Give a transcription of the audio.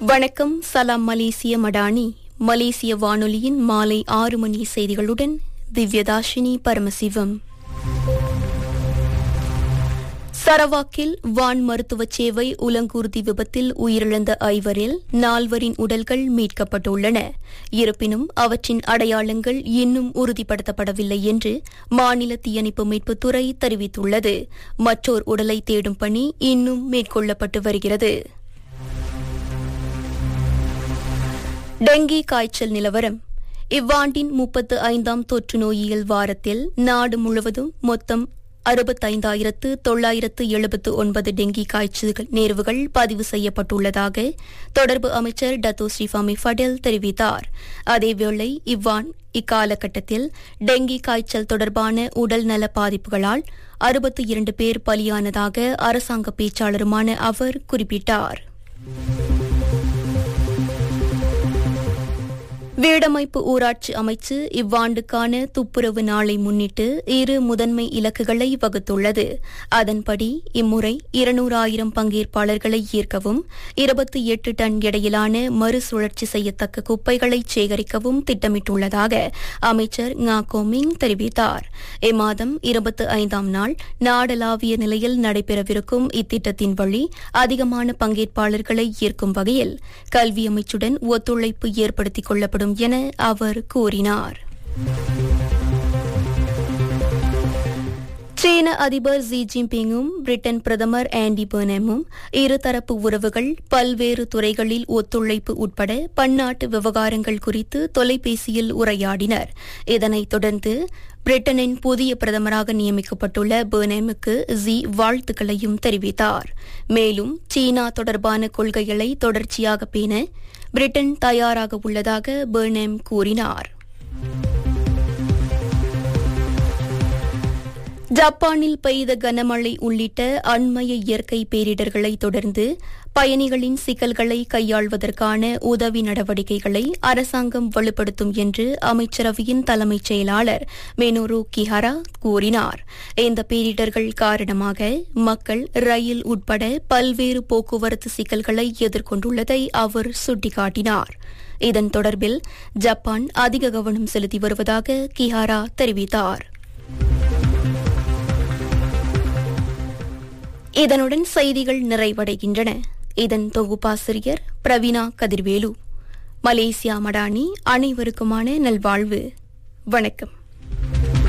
வணக்கம். சலாம் மலேசிய மடானி. மலேசிய வானொலியின் மாலை 6 மணி செய்திகளுடன் திவ்யதாஷினி பரமசிவம். சரவாக்கில் வான் மருத்துவ சேவை உலங்கூர்தி விபத்தில் உயிரிழந்த 5 4 உடல்கள் மீட்கப்பட்டுள்ளன. இருப்பினும் அவற்றின் அடையாளங்கள் இன்னும் உறுதிப்படுத்தப்படவில்லை என்று மாநில தீயணைப்பு மீட்புத்துறை தெரிவித்துள்ளது. மற்றோர் உடலை தேடும் பணி இன்னும் மேற்கொள்ளப்பட்டு வருகிறது. டெங்கி காய்ச்சல் நிலவரம். இவ்வாண்டின் 35ஆம் தொற்று நோயியல் வாரத்தில் நாடு முழுவதும் மொத்தம் 65,979 டெங்கி காய்ச்சல் நேர்வுகள் பதிவு செய்யப்பட்டுள்ளதாக தொடர்பு அமைச்சர் டத்தோ ஸ்ரீஃபாமி ஃபடேல் தெரிவித்தார். அதேவேளை இக்காலகட்டத்தில் டெங்கி காய்ச்சல் தொடர்பான உடல் நல பாதிப்புகளால் 62 பேர் பலியானதாக அரசாங்க பேச்சாளருமான அவர் குறிப்பிட்டார். வீடமைப்பு ஊராட்சி அமைச்சு இவ்வாண்டுக்கான துப்புரவு நாளை முன்னிட்டு 2 முதன்மை இலக்குகளை வகுத்துள்ளது. அதன்படி இம்முறை 200,000 பங்கேற்பாளர்களை ஈர்க்கவும் 28 டன் எடையிலான மறுசுழற்சி செய்யத்தக்க குப்பைகளை சேகரிக்கவும் திட்டமிட்டுள்ளதாக அமைச்சர் ngா கோமிங் தெரிவித்தார். இம்மாதம் 25ஆம் நாள் நாடளாவிய நிலையில் நடைபெறவிருக்கும் இத்திட்டத்தின் வழி அதிகமான பங்கேற்பாளர்களை ஈர்க்கும் வகையில் கல்வி அமைச்சுடன் ஒத்துழைப்பு ஏற்படுத்திக் கொள்ளப்படும் என அவர் கூறினார். சீன அதிபர் ஜி ஜின்பிங்கும் பிரிட்டன் பிரதமர் ஆண்டி பர்னமும் இருதரப்பு உறவுகள், பல்வேறு துறைகளில் ஒத்துழைப்பு உட்பட பன்னாட்டு விவகாரங்கள் குறித்து தொலைபேசியில் உரையாடினர். இதனைத் தொடர்ந்து பிரிட்டனின் புதிய பிரதமராக நியமிக்கப்பட்டுள்ள பர்னமுக்கு ஜி வாழ்த்துக்களையும் தெரிவித்தார். மேலும் சீனா தொடர்பான கொள்கைகளை தொடர்ச்சியாக பேண பிரிட்டன் தயாராக உள்ளதாக பர்னம் கூறினார். ஜப்பானில் பெய்த கனமழை உள்ளிட்ட அண்மைய இயற்கை பேரிடர்களை தொடர்ந்து பயணிகளின் சிக்கல்களை கையாள்வதற்கான உதவி நடவடிக்கைகளை அரசாங்கம் வலுப்படுத்தும் என்று அமைச்சரவையின் தலைமைச் செயலாளர் மினோரு கிஹாரா கூறினார். இந்த பேரிடர்கள் காரணமாக மக்கள் ரயில் உட்பட பல்வேறு போக்குவரத்து சிக்கல்களை எதிர்கொண்டுள்ளதை அவர் சுட்டிக்காட்டினார். இதன் தொடர்பில் ஜப்பான் அதிக கவனம் செலுத்தி வருவதாக கிஹாரா தெரிவித்தார். இதனுடன் செய்திகள் நிறைவடைகின்றன. இதன் தொகுப்பாசிரியர் பிரவீனா கதிர்வேலு. மலேசியா மடானி அனைவருக்குமான நல்வாழ்வு. வணக்கம்.